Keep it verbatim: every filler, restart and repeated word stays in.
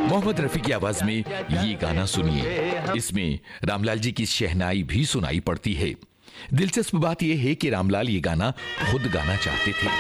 मोहम्मद रफी की आवाज में ये गाना सुनिए। इसमें रामलाल जी की शहनाई भी सुनाई पड़ती है। दिलचस्प बात यह है कि रामलाल ये गाना खुद गाना चाहते थे।